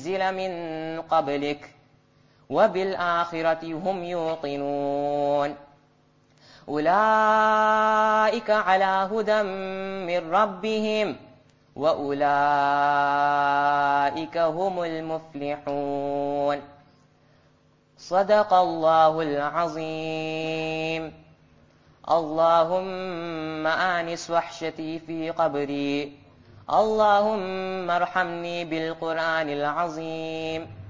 أنزل من قبلك وبالآخرة هم يوقنون أولئك على هدى من ربهم وأولئك هم المفلحون صدق الله العظيم. اللهم آنس وحشتي في قبري، اللهم ارحمني بالقرآن العظيم.